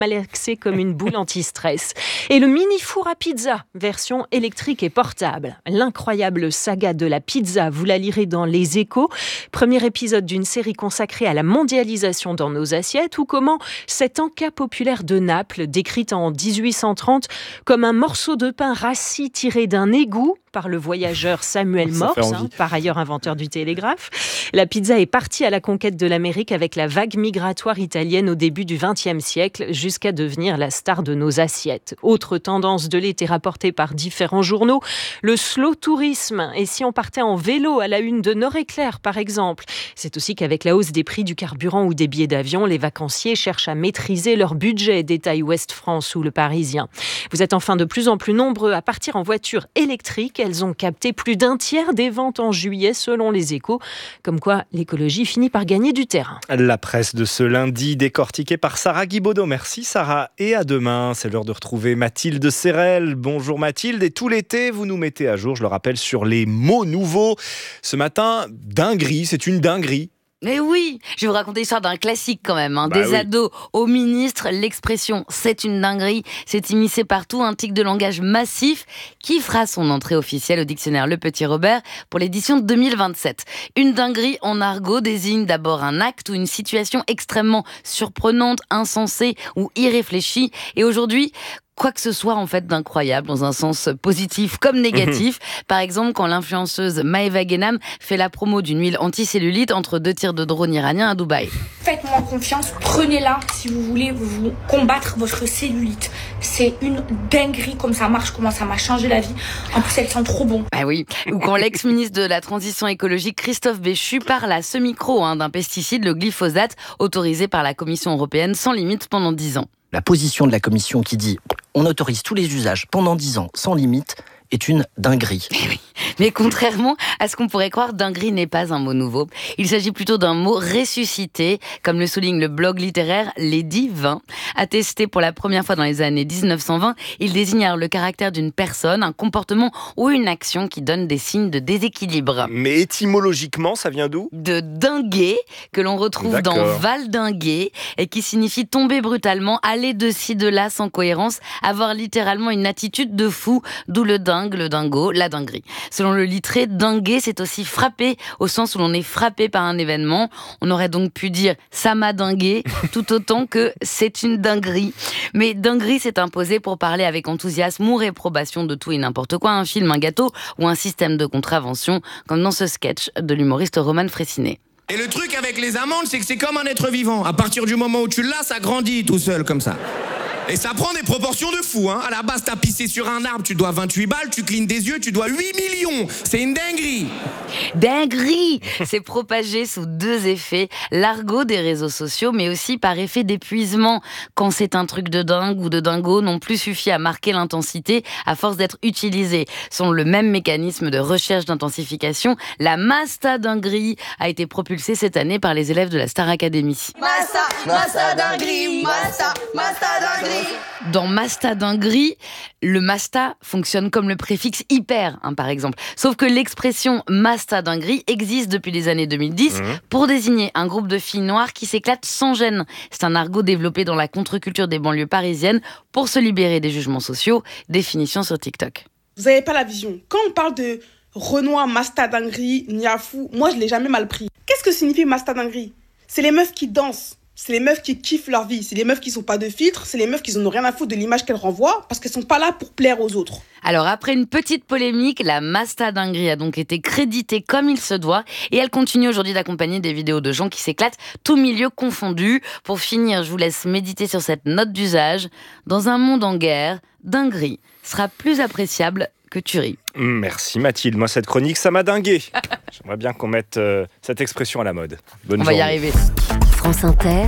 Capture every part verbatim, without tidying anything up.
malaxé comme une boule anti-stress. Et le mini four à pizza, version électrique et portable. L'incroyable saga de la pizza, vous la lirez dans Les Échos. Premier épisode d'une série consacrée à la mondialisation dans nos assiettes, ou comment cet encas populaire de Naples, décrite en dix-huit cent trente comme un morceau de pain rassis tiré d'un égout par le voyageur Samuel Morse, hein, par ailleurs inventeur du télégraphe. La pizza est partie à la conquête de l'Amérique avec la vague migratoire italienne au début du vingtième siècle, jusqu'à devenir la star de nos assiettes. Autre tendance de l'été rapportée par différents journaux, le slow tourisme. Et si on partait en vélo à la une de Nord-Éclair, par exemple? C'est aussi qu'avec la hausse des prix du carburant ou des billets d'avion, les vacanciers cherchent à maîtriser leur budget, détaille Ouest France ou Le Parisien. Vous êtes enfin de plus en plus nombreux à partir en voiture électrique. Elles ont capté plus d'un tiers des ventes en juillet, selon Les Échos. Comme quoi, l'écologie finit par gagner du terrain. La presse de ce lundi, décortiquée par Sarah Guibaudot. Merci Sarah, et à demain. C'est l'heure de retrouver Mathilde Serrel. Bonjour Mathilde, et tout l'été, vous nous mettez à jour, je le rappelle, sur les mots nouveaux. Ce matin, dinguerie, c'est une dinguerie. Mais oui, je vais vous raconter l'histoire d'un classique quand même. Hein. Bah Des oui. ados au ministre, l'expression « c'est une dinguerie » s'est immiscée partout, un tic de langage massif qui fera son entrée officielle au dictionnaire Le Petit Robert pour l'édition deux mille vingt-sept. Une dinguerie en argot désigne d'abord un acte ou une situation extrêmement surprenante, insensée ou irréfléchie. Et aujourd'hui, quoi que ce soit en fait d'incroyable, dans un sens positif comme négatif. Par exemple, quand l'influenceuse Maëva Guénam fait la promo d'une huile anticellulite entre deux tirs de drone iranien à Dubaï. Faites-moi confiance, prenez-la si vous voulez vous combattre votre cellulite. C'est une dinguerie comme ça marche, comment ça m'a changé la vie. En plus, elle sent trop bon. Bah oui. Ou quand l'ex-ministre de la Transition écologique Christophe Béchu parle à ce micro hein, d'un pesticide, le glyphosate, autorisé par la Commission européenne sans limite pendant dix ans. La position de la Commission qui dit « on autorise tous les usages pendant dix ans sans limite » est une dinguerie. Mais contrairement à ce qu'on pourrait croire, dinguerie n'est pas un mot nouveau. Il s'agit plutôt d'un mot ressuscité, comme le souligne le blog littéraire Lady vingt. Attesté pour la première fois dans les années dix-neuf cent vingt, il désigne alors le caractère d'une personne, un comportement ou une action qui donne des signes de déséquilibre. Mais étymologiquement, ça vient d'où ? De dinguer, que l'on retrouve D'accord. dans valdinguer, et qui signifie tomber brutalement, aller de ci, de là sans cohérence, avoir littéralement une attitude de fou, d'où le dingue, le dingo, la dinguerie. Selon le littré, dinguer, c'est aussi frapper, au sens où l'on est frappé par un événement. On aurait donc pu dire « ça m'a dingué », tout autant que « c'est une dinguerie ». Mais dinguerie s'est imposé pour parler avec enthousiasme ou réprobation de tout et n'importe quoi, un film, un gâteau ou un système de contravention, comme dans ce sketch de l'humoriste Roman Frécinet. Et le truc avec les amandes, c'est que c'est comme un être vivant. À partir du moment où tu l'as, ça grandit tout seul, comme ça. Et ça prend des proportions de fou, hein. À la base, t'as pissé sur un arbre, tu dois vingt-huit balles, tu clignes des yeux, tu dois huit millions. C'est une dinguerie. Dinguerie! C'est propagé sous deux effets. L'argot des réseaux sociaux, mais aussi par effet d'épuisement. Quand c'est un truc de dingue ou de dingo, non plus suffit à marquer l'intensité à force d'être utilisé. Selon le même mécanisme de recherche d'intensification, la mastadinguerie a été propulsée cette année par les élèves de la Star Academy. Massa, massa dinguerie, massa, massa dinguerie. Dans mastadinguerie, le masta fonctionne comme le préfixe hyper, hein, par exemple. Sauf que l'expression mastadinguerie existe depuis les années deux mille dix mmh. pour désigner un groupe de filles noires qui s'éclatent sans gêne. C'est un argot développé dans la contre-culture des banlieues parisiennes pour se libérer des jugements sociaux. Définition sur TikTok. Vous n'avez pas la vision. Quand on parle de Renoir, mastadinguerie, niafou, moi je l'ai jamais mal pris. Qu'est-ce que signifie mastadinguerie ? C'est les meufs qui dansent. C'est les meufs qui kiffent leur vie, c'est les meufs qui sont pas de filtre, c'est les meufs qui n'ont rien à foutre de l'image qu'elles renvoient parce qu'elles sont pas là pour plaire aux autres. Alors après une petite polémique, la mastadinguerie a donc été créditée comme il se doit et elle continue aujourd'hui d'accompagner des vidéos de gens qui s'éclatent, tout milieu confondu. Pour finir, je vous laisse méditer sur cette note d'usage. Dans un monde en guerre, dinguerie sera plus appréciable que tuerie. Merci Mathilde, moi cette chronique ça m'a dingué. J'aimerais bien qu'on mette euh, cette expression à la mode. Bonne On journée. va y arriver. France Inter,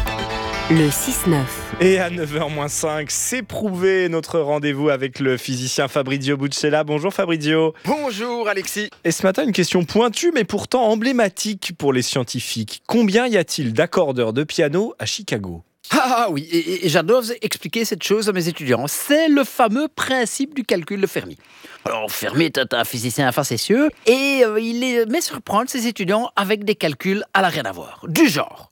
le six neuf. Et à neuf heures moins cinq, c'est prouvé, notre rendez-vous avec le physicien Fabrizio Buccella. Bonjour Fabrizio. Bonjour Alexis. Et ce matin, une question pointue mais pourtant emblématique pour les scientifiques. Combien y a-t-il d'accordeurs de piano à Chicago ? Ah oui, et, et j'adore expliquer cette chose à mes étudiants. C'est le fameux principe du calcul de Fermi. Alors Fermi est un physicien facétieux et euh, il les met surprendre ses étudiants avec des calculs à la rien à voir. Du genre,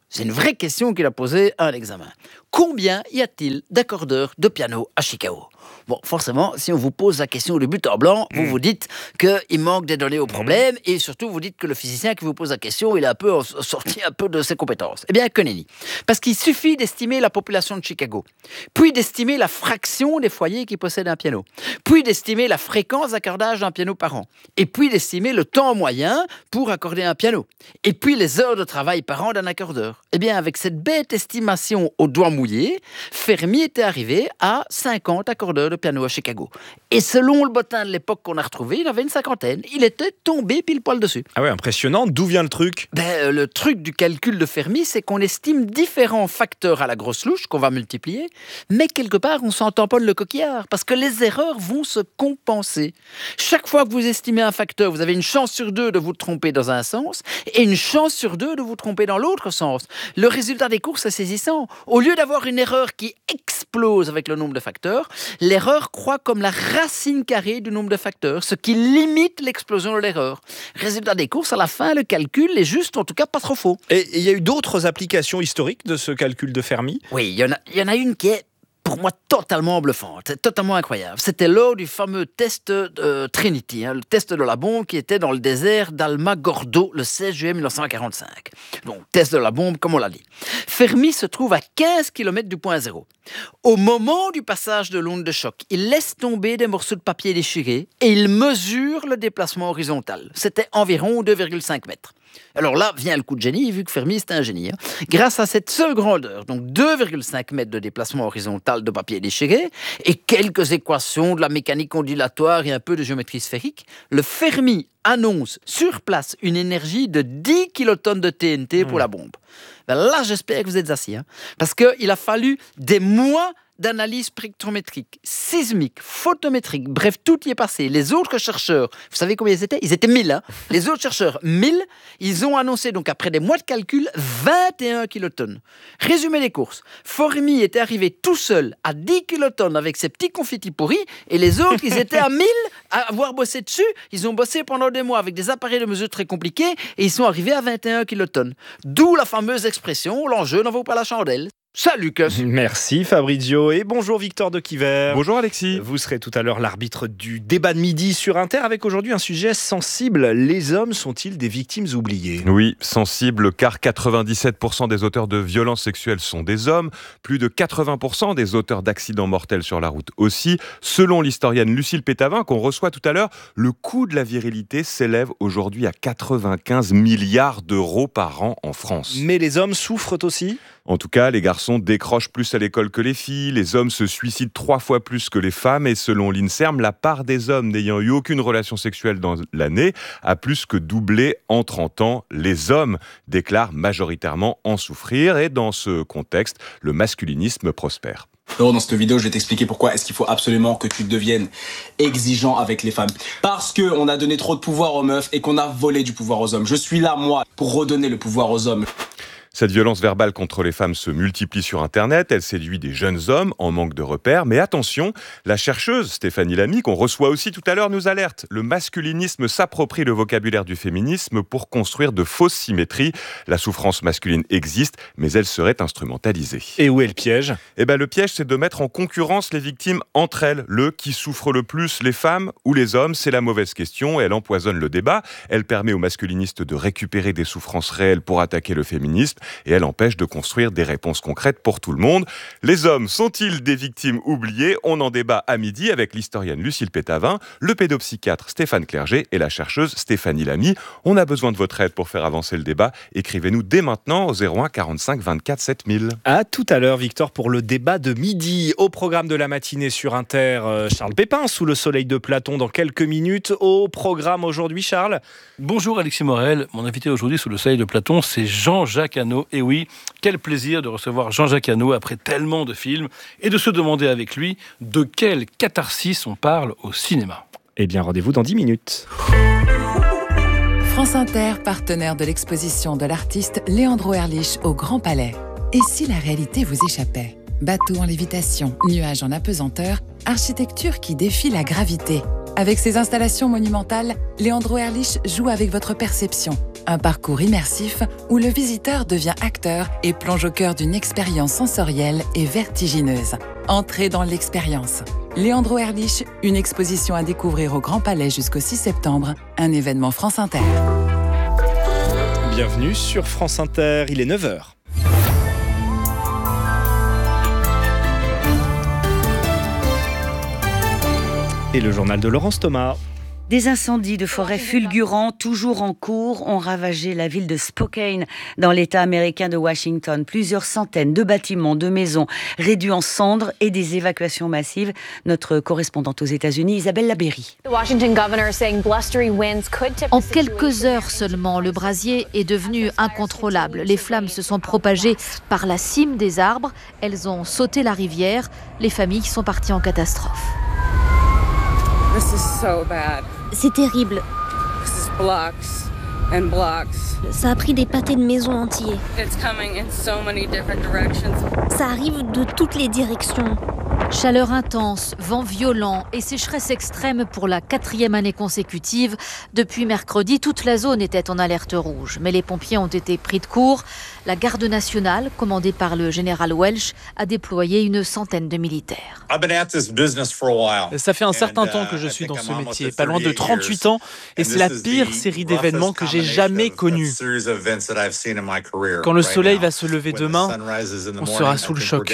C'est une vraie question qu'il a posée à un examen. Combien y a-t-il d'accordeurs de piano à Chicago ? Bon, forcément, si on vous pose la question de but en blanc, vous vous dites qu'il manque des données au problème et surtout vous dites que le physicien qui vous pose la question, il est un peu sorti un peu de ses compétences. Eh bien, que nenni. Parce qu'il suffit d'estimer la population de Chicago, puis d'estimer la fraction des foyers qui possèdent un piano, puis d'estimer la fréquence d'accordage d'un piano par an, et puis d'estimer le temps moyen pour accorder un piano, et puis les heures de travail par an d'un accordeur. Eh bien, avec cette bête estimation au doigt mouillé, Fermi était arrivé à cinquante accordeurs de piano à Chicago. Et selon le bottin de l'époque qu'on a retrouvé, il avait une cinquantaine. Il était tombé pile poil dessus. Ah ouais, impressionnant. D'où vient le truc ? Ben, le truc du calcul de Fermi, c'est qu'on estime différents facteurs à la grosse louche qu'on va multiplier, mais quelque part, on s'en tamponne le coquillard, parce que les erreurs vont se compenser. Chaque fois que vous estimez un facteur, vous avez une chance sur deux de vous tromper dans un sens, et une chance sur deux de vous tromper dans l'autre sens. Le résultat des cours, c'est saisissant. Au lieu d'avoir une erreur qui explose avec le nombre de facteurs, l'erreur croît comme la racine carrée du nombre de facteurs, ce qui limite l'explosion de l'erreur. Résultat des courses, à la fin, le calcul est juste, en tout cas pas trop faux. Et il y a eu d'autres applications historiques de ce calcul de Fermi ? Oui, il y en a, il y en a une qui est, pour moi, totalement bluffante, totalement incroyable. C'était lors du fameux test de Trinity, hein, le test de la bombe qui était dans le désert d'Almagordo le seize juillet mille neuf cent quarante-cinq. Donc, test de la bombe, comme on l'a dit. Fermi se trouve à quinze kilomètres du point zéro. Au moment du passage de l'onde de choc, il laisse tomber des morceaux de papier déchirés et il mesure le déplacement horizontal. C'était environ deux virgule cinq mètres. Alors là vient le coup de génie, vu que Fermi c'est un génie. Hein. Grâce à cette seule grandeur, donc deux virgule cinq mètres de déplacement horizontal de papier déchiré, et quelques équations de la mécanique ondulatoire et un peu de géométrie sphérique, le Fermi annonce sur place une énergie de dix kilotonnes de T N T pour mmh. la bombe. Ben là, j'espère que vous êtes assis, hein, parce qu'il a fallu des mois d'analyse spectrométrique, sismique, photométrique, bref, tout y est passé. Les autres chercheurs, vous savez combien ils étaient ? Ils étaient mille. Hein. Les autres chercheurs, mille, ils ont annoncé, donc après des mois de calcul, vingt et un kilotonnes. Résumé des courses, Fermi était arrivé tout seul à dix kilotonnes avec ses petits confitis pourris, et les autres, ils étaient à mille à avoir bossé dessus. Ils ont bossé pendant des mois avec des appareils de mesure très compliqués, et ils sont arrivés à vingt et un kilotonnes. D'où la fameuse expression « l'enjeu n'en vaut pas la chandelle ». Salut Lucas. Merci Fabrizio et bonjour Victor de Quiver. Bonjour Alexis. Vous serez tout à l'heure l'arbitre du débat de midi sur Inter avec aujourd'hui un sujet sensible. Les hommes sont-ils des victimes oubliées ? Oui, sensible car quatre-vingt-dix-sept pour cent des auteurs de violences sexuelles sont des hommes, plus de quatre-vingts pour cent des auteurs d'accidents mortels sur la route aussi. Selon l'historienne Lucille Pétavin qu'on reçoit tout à l'heure, le coût de la virilité s'élève aujourd'hui à quatre-vingt-quinze milliards d'euros par an en France. Mais les hommes souffrent aussi ? En tout cas, les garçons décrochent plus à l'école que les filles, les hommes se suicident trois fois plus que les femmes et selon l'INSERM, la part des hommes n'ayant eu aucune relation sexuelle dans l'année a plus que doublé en trente ans. Les hommes déclarent majoritairement en souffrir et dans ce contexte, le masculinisme prospère. Alors dans cette vidéo, je vais t'expliquer pourquoi est-ce qu'il faut absolument que tu deviennes exigeant avec les femmes. Parce qu'on a donné trop de pouvoir aux meufs et qu'on a volé du pouvoir aux hommes. Je suis là, moi, pour redonner le pouvoir aux hommes. Cette violence verbale contre les femmes se multiplie sur Internet, elle séduit des jeunes hommes en manque de repères. Mais attention, la chercheuse Stéphanie Lamy, qu'on reçoit aussi tout à l'heure, nous alerte. Le masculinisme s'approprie le vocabulaire du féminisme pour construire de fausses symétries. La souffrance masculine existe, mais elle serait instrumentalisée. Et où est le piège ? Eh ben, le piège, c'est de mettre en concurrence les victimes entre elles. Le qui souffre le plus, les femmes ou les hommes, c'est la mauvaise question. Elle empoisonne le débat. Elle permet aux masculinistes de récupérer des souffrances réelles pour attaquer le féminisme. Et elle empêche de construire des réponses concrètes pour tout le monde. Les hommes sont-ils des victimes oubliées ? On en débat à midi avec l'historienne Lucille Pétavin, le pédopsychiatre Stéphane Clerget et la chercheuse Stéphanie Lamy. On a besoin de votre aide pour faire avancer le débat. Écrivez-nous dès maintenant au zéro un quarante-cinq vingt-quatre sept mille. À tout à l'heure, Victor, pour le débat de midi. Au programme de la matinée sur Inter, euh, Charles Pépin, sous le soleil de Platon, dans quelques minutes. Au programme aujourd'hui, Charles. Bonjour Alexis Morel. Mon invité aujourd'hui sous le soleil de Platon, c'est Jean-Jacques Hano. Et oui, quel plaisir de recevoir Jean-Jacques Hano après tellement de films et de se demander avec lui de quelle catharsis on parle au cinéma. Eh bien, rendez-vous dans dix minutes. France Inter, partenaire de l'exposition de l'artiste Leandro Erlich au Grand Palais. Et si la réalité vous échappait ? Bateau en lévitation, nuages en apesanteur, architecture qui défie la gravité. Avec ses installations monumentales, Leandro Erlich joue avec votre perception. Un parcours immersif où le visiteur devient acteur et plonge au cœur d'une expérience sensorielle et vertigineuse. Entrez dans l'expérience. Leandro Erlich, une exposition à découvrir au Grand Palais jusqu'au six septembre, un événement France Inter. Bienvenue sur France Inter, il est neuf heures. Et le journal de Laurence Thomas. Des incendies de forêt fulgurants, toujours en cours, ont ravagé la ville de Spokane, dans l'État américain de Washington. Plusieurs centaines de bâtiments, de maisons réduits en cendres et des évacuations massives. Notre correspondante aux États-Unis, Isabelle Labéry. En quelques heures seulement, le brasier est devenu incontrôlable. Les flammes se sont propagées par la cime des arbres. Elles ont sauté la rivière. Les familles sont parties en catastrophe. C'est terrible. Ça a pris des pâtés de maisons entiers. Ça arrive de toutes les directions. Chaleur intense, vent violent et sécheresse extrême pour la quatrième année consécutive. Depuis mercredi, toute la zone était en alerte rouge. Mais les pompiers ont été pris de court. La garde nationale, commandée par le général Welch, a déployé une centaine de militaires. Ça fait un certain temps que je suis dans ce métier, pas loin de trente-huit ans, et c'est la pire série d'événements que j'ai jamais connue. Quand le soleil va se lever demain, on sera sous le choc.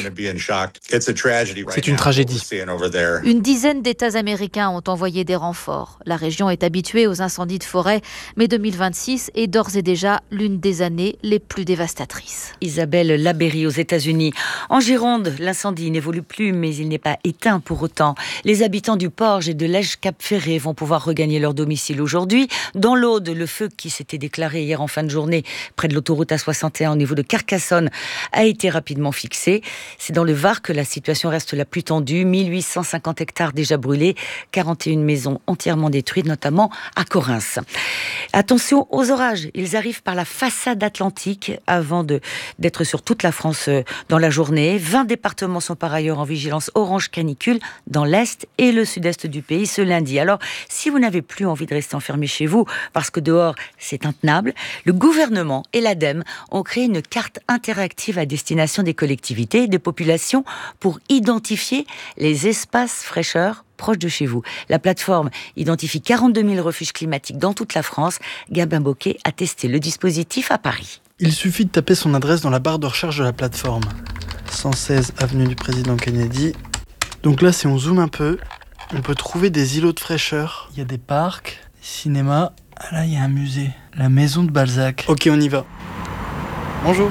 C'est une tragédie. Une dizaine d'États américains ont envoyé des renforts. La région est habituée aux incendies de forêt, mais deux mille vingt-six est d'ores et déjà l'une des années les plus dévastatrices. Isabelle Labéry aux États-Unis. En Gironde, l'incendie n'évolue plus, mais il n'est pas éteint pour autant. Les habitants du Porge et de Lège-Cap-Ferré vont pouvoir regagner leur domicile aujourd'hui. Dans l'Aude, le feu qui s'était déclaré hier en fin de journée près de l'autoroute A soixante et un au niveau de Carcassonne a été rapidement fixé. C'est dans le Var que la situation reste la plus tendue. mille huit cent cinquante hectares déjà brûlés, quarante et une maisons entièrement détruites, notamment à Correns. Attention aux orages, ils arrivent par la façade atlantique avant de, d'être sur toute la France dans la journée. vingt départements sont par ailleurs en vigilance orange canicule dans l'Est et le Sud-Est du pays ce lundi. Alors, si vous n'avez plus envie de rester enfermé chez vous, parce que dehors c'est intenable, le gouvernement et l'ADEME ont créé une carte interactive à destination des collectivités et des populations pour identifier les espaces fraîcheurs proches de chez vous. La plateforme identifie quarante-deux mille refuges climatiques dans toute la France. Gabin Bocquet a testé le dispositif à Paris. Il suffit de taper son adresse dans la barre de recherche de la plateforme. cent seize avenue du Président Kennedy. Donc là, si on zoome un peu, on peut trouver des îlots de fraîcheur. Il y a des parcs, des cinémas. Ah là, il y a un musée. La maison de Balzac. Ok, on y va. Bonjour.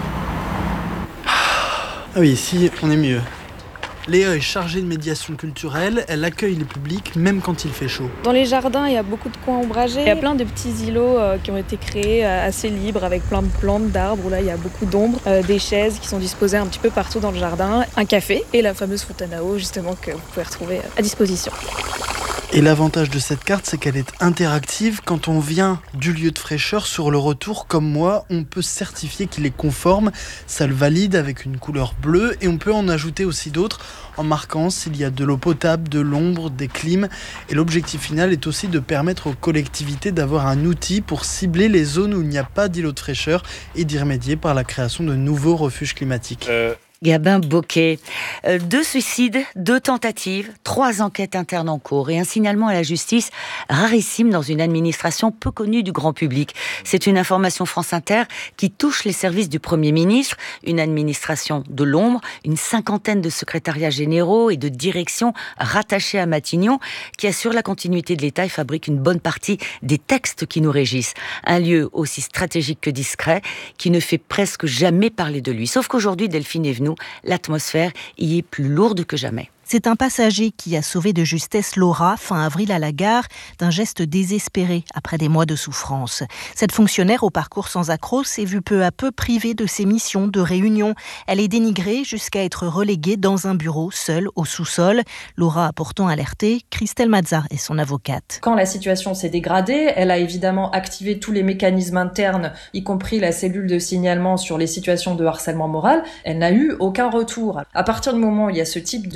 Ah oui, ici, on est mieux. Léa est chargée de médiation culturelle, elle accueille le public même quand il fait chaud. Dans les jardins, il y a beaucoup de coins ombragés. Il y a plein de petits îlots euh, qui ont été créés euh, assez libres avec plein de plantes, d'arbres où là il y a beaucoup d'ombre, euh, des chaises qui sont disposées un petit peu partout dans le jardin, un café et la fameuse fontaine à eau justement que vous pouvez retrouver à disposition. Et l'avantage de cette carte, c'est qu'elle est interactive. Quand on vient du lieu de fraîcheur, sur le retour, comme moi, on peut certifier qu'il est conforme. Ça le valide avec une couleur bleue et on peut en ajouter aussi d'autres en marquant s'il y a de l'eau potable, de l'ombre, des clims. Et l'objectif final est aussi de permettre aux collectivités d'avoir un outil pour cibler les zones où il n'y a pas d'îlot de fraîcheur et d'y remédier par la création de nouveaux refuges climatiques. Euh... Gabin Bocquet. Euh, deux suicides, deux tentatives, trois enquêtes internes en cours et un signalement à la justice rarissime dans une administration peu connue du grand public. C'est une information France Inter qui touche les services du Premier ministre, une administration de l'ombre, une cinquantaine de secrétariats généraux et de directions rattachés à Matignon qui assurent la continuité de l'État et fabriquent une bonne partie des textes qui nous régissent. Un lieu aussi stratégique que discret qui ne fait presque jamais parler de lui. Sauf qu'aujourd'hui, Delphine est venue, l'atmosphère y est plus lourde que jamais. C'est un passager qui a sauvé de justesse Laura, fin avril à la gare, d'un geste désespéré après des mois de souffrance. Cette fonctionnaire au parcours sans accroc s'est vue peu à peu privée de ses missions de réunion. Elle est dénigrée jusqu'à être reléguée dans un bureau, seule, au sous-sol. Laura a pourtant alerté. Christelle Mazza est son avocate. Quand la situation s'est dégradée, elle a évidemment activé tous les mécanismes internes, y compris la cellule de signalement sur les situations de harcèlement moral. Elle n'a eu aucun retour. À partir du moment où il y a ce type de signaux,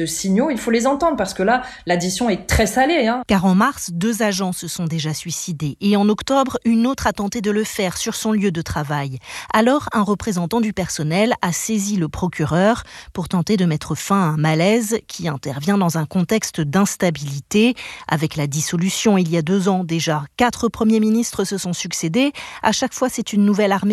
signaux, il faut les entendre parce que là, l'addition est très salée. Hein. Car en mars, deux agents se sont déjà suicidés. Et en octobre, une autre a tenté de le faire sur son lieu de travail. Alors, un représentant du personnel a saisi le procureur pour tenter de mettre fin à un malaise qui intervient dans un contexte d'instabilité. Avec la dissolution il y a deux ans déjà, quatre premiers ministres se sont succédés. À chaque fois, c'est une nouvelle armée